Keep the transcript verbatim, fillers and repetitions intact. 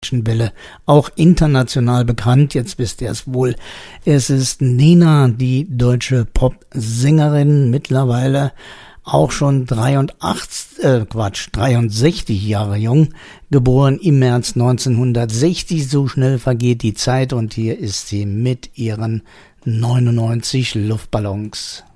Welle, auch international bekannt. Jetzt wisst ihr es wohl. Es ist Nena, die deutsche Popsängerin, mittlerweile auch schon dreiundachtzig, äh, Quatsch, dreiundsechzig Jahre jung, geboren im März neunzehnhundertsechzig. So schnell vergeht die Zeit und hier ist sie mit ihren neunundneunzig Luftballons.